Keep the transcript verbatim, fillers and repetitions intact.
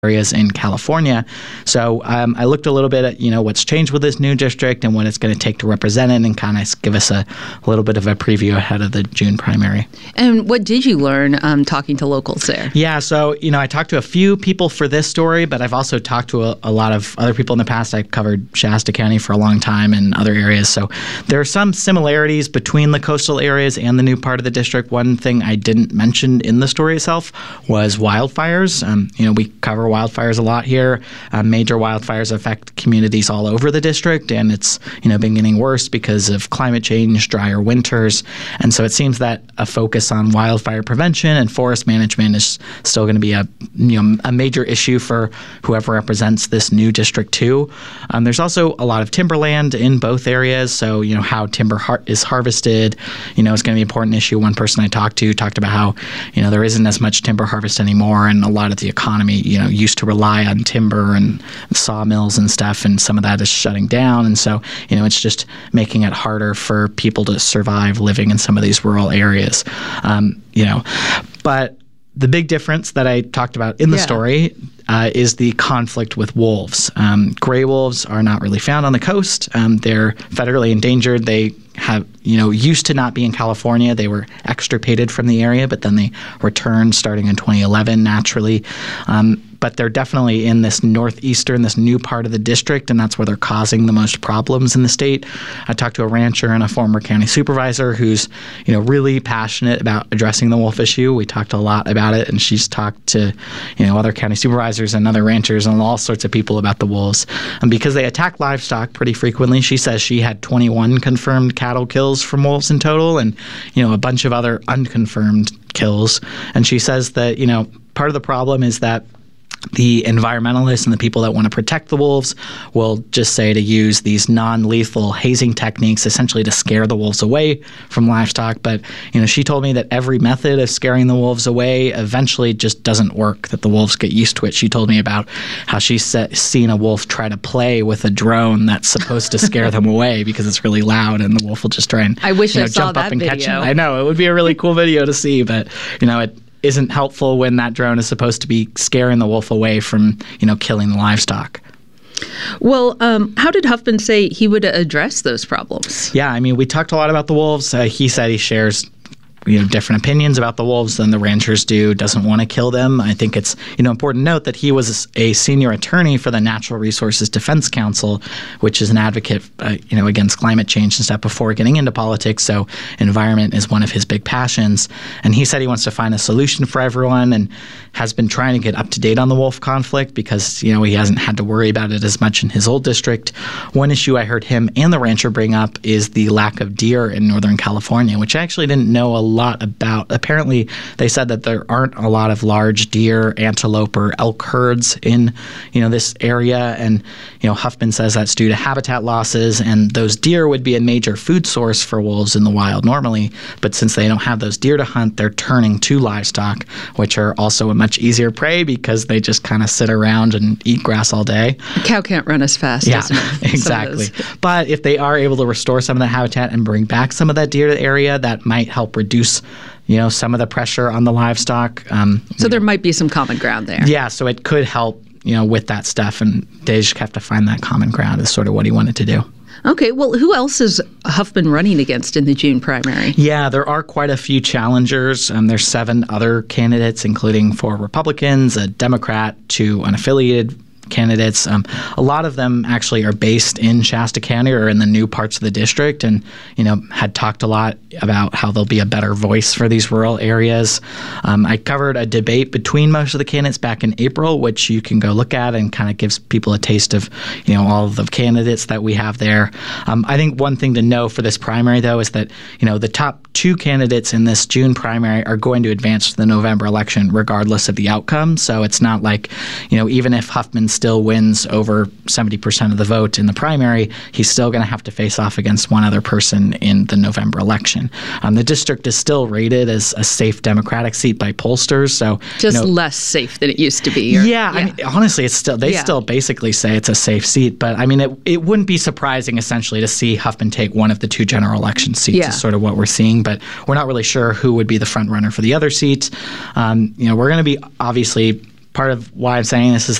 areas in California. So um, I looked a little bit at, you know, what's changed with this new district and what it's going to take to represent it and kind of give us a, a little bit of a preview ahead of the June primary. And what did you learn um, talking to locals there? Yeah, so, you know, I talked to a few people for this story, but I've also talked to a, a lot of other people in the past. I covered Shasta County for a long time and other areas. So there are some similarities between the coastal areas and the new part of the district. One thing I didn't mention in the story itself was wildfires. Um, you know, we cover wildfires a lot here. Uh, major wildfires affect communities all over the district, and it's, you know, been getting worse because of climate change, drier winters. And so it seems that a focus on wildfire prevention and forest management is still going to be a, you know, a major issue for whoever represents this new District two. Um, there's also a lot of timberland in both areas, so, you know, how timber har- is harvested, you know, is going to be an important issue. One person I talked to talked about how, you know, there isn't as much timber harvest anymore, and a lot of the economy, you know, used to rely on timber and sawmills and stuff, and some of that is shutting down. And so, you know, it's just making it harder for people to survive living in some of these rural areas. Um, you know, but the big difference that I talked about in the yeah. story uh, is the conflict with wolves. Um, gray wolves are not really found on the coast. Um, they're federally endangered. They have, you know, used to not be in California. They were extirpated from the area, but then they returned starting in twenty eleven naturally. Um, but they're definitely in this northeastern, this new part of the district, and that's where they're causing the most problems in the state. I talked to a rancher and a former county supervisor who's, you know, really passionate about addressing the wolf issue. We talked a lot about it, and she's talked to, you know, other county supervisors and other ranchers and all sorts of people about the wolves. And because they attack livestock pretty frequently, she says she had twenty-one confirmed cattle kills from wolves in total, and, you know, a bunch of other unconfirmed kills. And she says that, you know, part of the problem is that the environmentalists and the people that want to protect the wolves will just say to use these non-lethal hazing techniques essentially to scare the wolves away from livestock. But, you know, she told me that every method of scaring the wolves away eventually just doesn't work, that the wolves get used to it. She told me about how she's seen a wolf try to play with a drone that's supposed to scare them away because it's really loud, and the wolf will just try and I wish you know, I saw jump that up and video. catch it. I know, it would be a really cool video to see, but, you know, it isn't helpful when that drone is supposed to be scaring the wolf away from, you know, killing the livestock. Well, um, how did Huffman say he would address those problems? Yeah, I mean, we talked a lot about the wolves. Uh, he said he shares, you know, different opinions about the wolves than the ranchers do, doesn't want to kill them. I think it's, you know, important to note that he was a senior attorney for the Natural Resources Defense Council, which is an advocate, uh, you know, against climate change and stuff before getting into politics. So environment is one of his big passions. And he said he wants to find a solution for everyone and has been trying to get up to date on the wolf conflict because, you know, he hasn't had to worry about it as much in his old district. One issue I heard him and the rancher bring up is the lack of deer in Northern California, which I actually didn't know a lot about. Apparently, they said that there aren't a lot of large deer, antelope, or elk herds in, you know, this area. And, you know, Huffman says that's due to habitat losses, and those deer would be a major food source for wolves in the wild normally. But since they don't have those deer to hunt, they're turning to livestock, which are also a much easier prey because they just kind of sit around and eat grass all day. A cow can't run as fast. Yeah, as exactly. But if they are able to restore some of that habitat and bring back some of that deer to the area, that might help reduce, you know, some of the pressure on the livestock. Um, so there might be some common ground there. Yeah, so it could help, you know, with that stuff, and they just have to find that common ground is sort of what he wanted to do. Okay, well, who else is Huffman running against in the June primary? Yeah, there are quite a few challengers. Um, there's seven other candidates, including four Republicans, a Democrat, two unaffiliated candidates. Um, a lot of them actually are based in Shasta County or in the new parts of the district, and, you know, had talked a lot about how there'll be a better voice for these rural areas. Um, I covered a debate between most of the candidates back in April, which you can go look at and kind of gives people a taste of, you know, all of the candidates that we have there. Um, I think one thing to know for this primary, though, is that, you know, the top two candidates in this June primary are going to advance to the November election regardless of the outcome. So it's not like, you know, even if Huffman still wins over seventy percent of the vote in the primary, he's still going to have to face off against one other person in the November election. Um, the district is still rated as a safe Democratic seat by pollsters. So just you know, less safe than it used to be. Or, yeah, yeah, I mean, honestly, it's still they yeah. still basically say it's a safe seat. But I mean, it it wouldn't be surprising essentially to see Huffman take one of the two general election seats. Yeah. Is sort of what we're seeing. But we're not really sure who would be the front runner for the other seats. Um, you know, we're going to be obviously part of why I'm saying this is